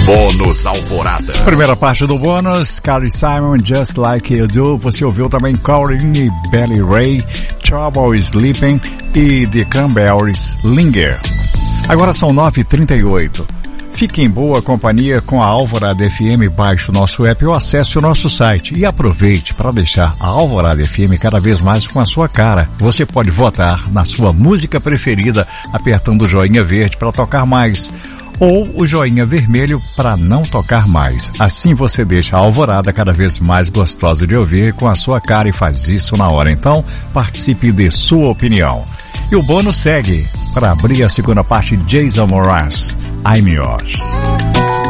Bônus Alvorada. Primeira parte do bônus, Carly Simon, Just Like You Do. Você ouviu também Corinne e Belly Ray, Trouble Sleeping e The Cranberries, Linger. Agora são 9h38. Fique em boa companhia com a Alvorada FM. Baixe o nosso app ou acesse o nosso site e aproveite para deixar a Alvorada FM cada vez mais com a sua cara. Você pode votar na sua música preferida apertando o joinha verde para tocar mais ou o joinha vermelho para não tocar mais. Assim você deixa a Alvorada cada vez mais gostosa de ouvir com a sua cara e faz isso na hora. Então, participe de sua opinião. E o bônus segue para abrir a segunda parte, Jason Mraz, I'm Yours.